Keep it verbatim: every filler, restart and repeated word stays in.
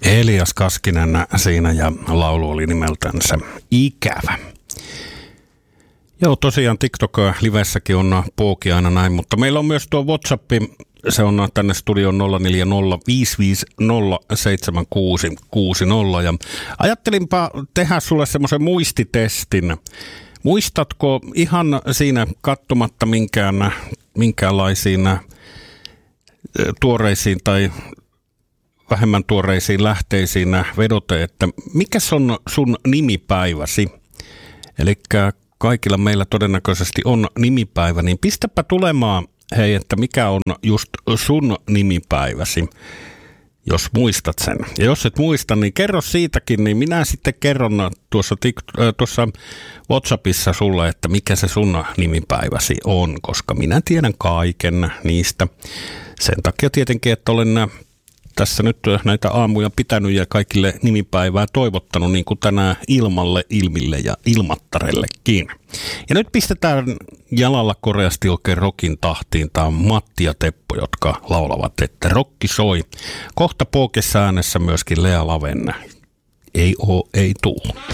Elias Kaskinen siinä ja laulu oli nimeltänsä Ikävä. Joo, tosiaan TikTok-livessäkin on pooki aina näin, mutta meillä on myös tuo WhatsApp, se on tänne studioon nolla neljä nolla viisi viisi nolla seitsemän kuusi kuusi nolla ja ajattelinpa tehdä sulle semmoisen muistitestin. Muistatko ihan siinä katsomatta minkään, minkäänlaisiin tuoreisiin tai vähemmän tuoreisiin lähteisiin vedote, että mikä on sun nimipäiväsi? Elikkä kaikilla meillä todennäköisesti on nimipäivä, niin pistäpä tulemaan, hei, että mikä on just sun nimipäiväsi, jos muistat sen. Ja jos et muista, niin kerro siitäkin, niin minä sitten kerron tuossa, tuossa WhatsAppissa sulle, että mikä se sun nimipäiväsi on, koska minä tiedän kaiken niistä. Sen takia tietenkin, että olen tässä nyt näitä aamuja pitänyt ja kaikille nimipäivää toivottanut, niin kuin tänään Ilmalle, Ilmille ja Ilmattarellekin. Ja nyt pistetään jalalla koreasti oikein rokin tahtiin. Tämä on Matti ja Teppo, jotka laulavat, että rokki soi. Kohta pookessa äänessä myöskin Lea Laven. Ei oo, ei tuu.